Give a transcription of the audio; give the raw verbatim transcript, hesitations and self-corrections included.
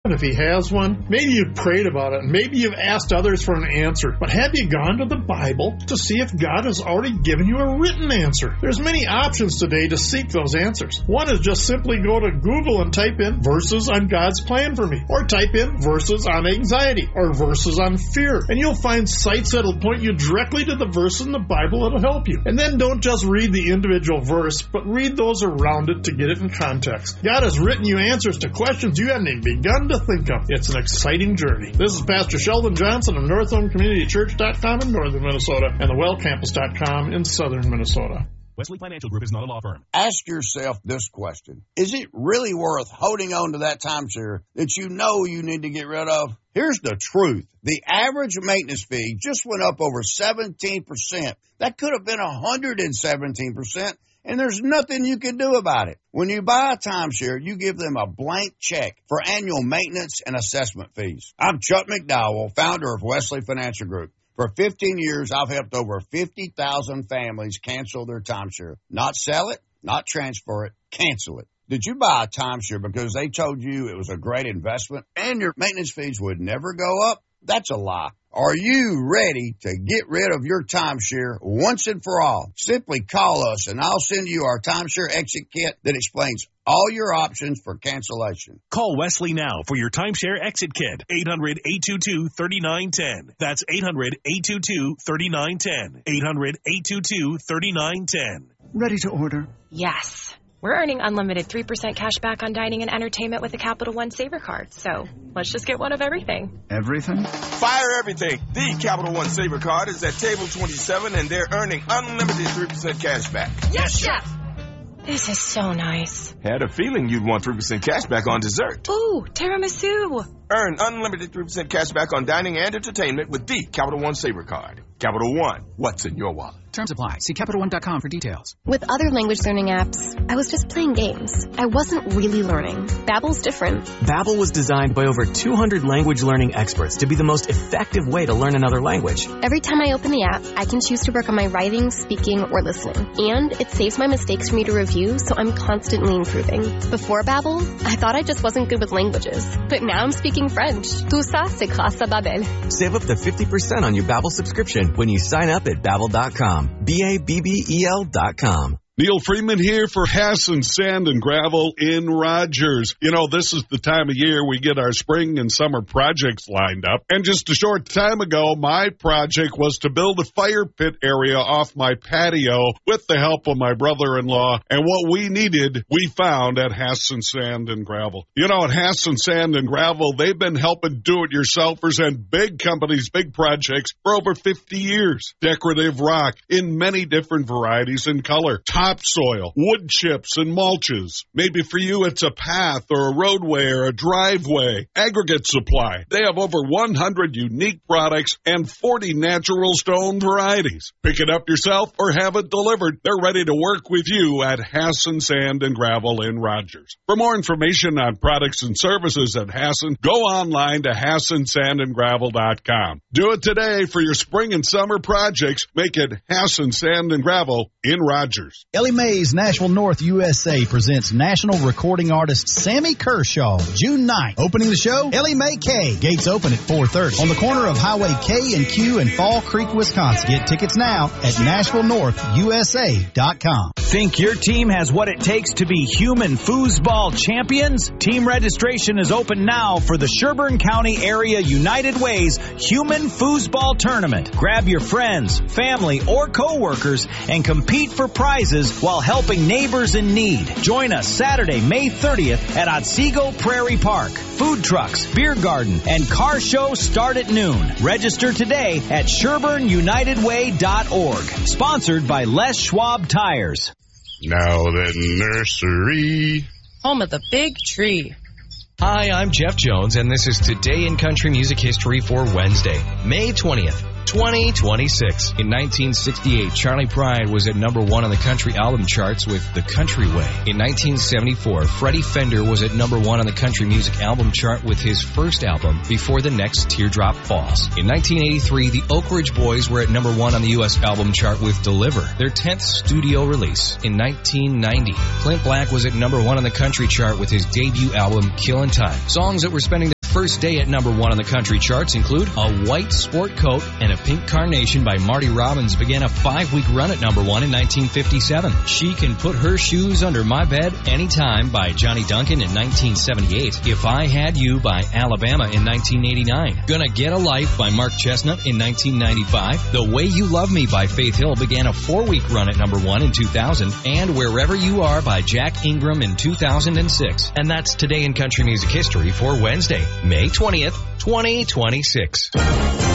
And if he has one, maybe you've prayed about it, and maybe you've asked others for an answer. But have you gone to the Bible to see if God has already given you a written answer? There's many options today to seek those answers. One is just simply go to Google and type in verses on God's plan for me, or type in verses on anxiety, or verses on fear, and you'll find sites that'll point you directly to the verse in the Bible that'll help you. And then don't just read the individual verse, but read those around it to get it in context. God has written you answers to questions you hadn't even begun to think of. It's an exciting journey. This is Pastor Sheldon Johnson of North Home Community Church dot com in northern Minnesota and the Well Campus dot com in southern Minnesota. Wesley Financial Group is not a law firm. Ask yourself this question. Is it really worth holding on to that timeshare that you know you need to get rid of? Here's the truth. The average maintenance fee just went up over seventeen percent. That could have been one hundred seventeen percent, and there's nothing you can do about it. When you buy a timeshare, you give them a blank check for annual maintenance and assessment fees. I'm Chuck McDowell, founder of Wesley Financial Group. For fifteen years, I've helped over fifty thousand families cancel their timeshare. Not sell it, not transfer it, cancel it. Did you buy a timeshare because they told you it was a great investment and your maintenance fees would never go up? That's a lie. Are you ready to get rid of your timeshare once and for all? Simply call us and I'll send you our timeshare exit kit that explains all your options for cancellation. Call Wesley now for your timeshare exit kit. eight hundred, eight two two, three nine one zero. That's eight hundred, eight two two, three nine one zero. eight hundred, eight two two, three nine one zero. Ready to order? Yes. We're earning unlimited three percent cash back on dining and entertainment with the Capital One Saver Card. So let's just get one of everything. Everything? Fire everything. The Capital One Saver Card is at table twenty-seven, and they're earning unlimited three percent cash back. Yes, Chef! This is so nice. Had a feeling you'd want three percent cash back on dessert. Ooh, tiramisu. Earn unlimited three percent cash back on dining and entertainment with the Capital One Saver Card. Capital One, what's in your wallet? Terms apply. See Capital One dot com for details. With other language learning apps, I was just playing games. I wasn't really learning. Babbel's different. Babbel was designed by over two hundred language learning experts to be the most effective way to learn another language. Every time I open the app, I can choose to work on my writing, speaking, or listening. And it saves my mistakes for me to review, so I'm constantly improving. Before Babbel, I thought I just wasn't good with languages. But now I'm speaking French. Tout ça, c'est grâce à Babbel. Save up to fifty percent on your Babbel subscription when you sign up at Babbel dot com. B A B B E L dot com. Neil Freeman here for Hassan Sand and Gravel in Rogers. You know, this is the time of year we get our spring and summer projects lined up. And just a short time ago, my project was to build a fire pit area off my patio with the help of my brother-in-law. And what we needed, we found at Hassan Sand and Gravel. You know, at Hassan Sand and Gravel, they've been helping do-it-yourselfers and big companies, big projects for over fifty years. Decorative rock in many different varieties and color. Topsoil, wood chips, and mulches. Maybe for you it's a path or a roadway or a driveway. Aggregate supply. They have over one hundred unique products and forty natural stone varieties. Pick it up yourself or have it delivered. They're ready to work with you at Hassan Sand and Gravel in Rogers. For more information on products and services at Hassan, go online to Hassan Sand and Gravel dot com. Do it today for your spring and summer projects. Make it Hassan Sand and Gravel in Rogers. Ellie Mae's Nashville North U S A presents national recording artist Sammy Kershaw, June ninth. Opening the show, Ellie Mae K. Gates open at four thirty on the corner of Highway K and Q in Fall Creek, Wisconsin. Get tickets now at Nashville North U S A dot com. Think your team has what it takes to be human foosball champions? Team registration is open now for the Sherburne County Area United Way's Human Foosball Tournament. Grab your friends, family, or co-workers and compete for prizes while helping neighbors in need. Join us Saturday, May thirtieth at Otsego Prairie Park. Food trucks, beer garden, and car show start at noon. Register today at Sherburne United Way dot org. Sponsored by Les Schwab Tires. Now then, nursery. Home of the big tree. Hi, I'm Jeff Jones, and this is Today in Country Music History for Wednesday, May twentieth. twenty twenty-six. In nineteen sixty-eight, Charlie Pride was at number one on the country album charts with The Country Way. In nineteen seventy-four, Freddie Fender was at number one on the country music album chart with his first album, Before the Next Teardrop Falls. In nineteen eighty-three, the Oak Ridge Boys were at number one on the U S album chart with Deliver, their tenth studio release. In nineteen ninety, Clint Black was at number one on the country chart with his debut album, Killin' Time. Songs that were spending first day at number one on the country charts include A White Sport Coat and a Pink Carnation by Marty Robbins began a five-week run at number one in nineteen fifty-seven. She Can Put Her Shoes Under My Bed Anytime by Johnny Duncan in nineteen seventy-eight. If I Had You by Alabama in nineteen eighty-nine. Gonna Get a Life by Mark Chestnut in nineteen ninety-five. The Way You Love Me by Faith Hill began a four-week run at number one in two thousand. And Wherever You Are by Jack Ingram in two thousand six. And that's Today in Country Music History for Wednesday, May twentieth, twenty twenty-six.